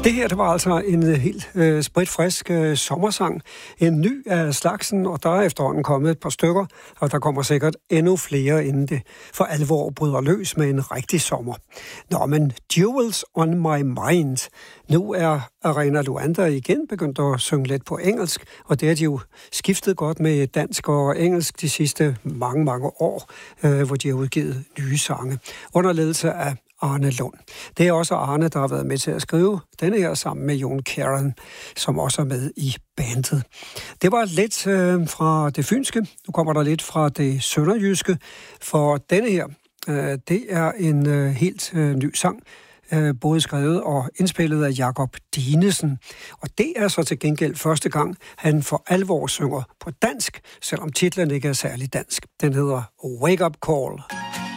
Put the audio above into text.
Det her, det var altså en helt spritfrisk sommersang. En ny af slagsen, og der er efterhånden kommet et par stykker, og der kommer sikkert endnu flere, inden det for alvor bryder løs med en rigtig sommer. Nå, men Jewels on my mind. Nu er Arena Luanda igen begyndt at synge lidt på engelsk, og det har de jo skiftet godt med dansk og engelsk de sidste mange år, hvor de har udgivet nye sange. Under ledelse af Arne Lund. Det er også Arne, der har været med til at skrive denne her sammen med Jon Karen, som også er med i bandet. Det var lidt fra det fynske. Nu kommer der lidt fra det sønderjyske, for denne her, det er en helt ny sang, både skrevet og indspillet af Jakob Dinesen. Og det er så til gengæld første gang, han for alvor synger på dansk, selvom titlen ikke er særlig dansk. Den hedder Wake Up Call.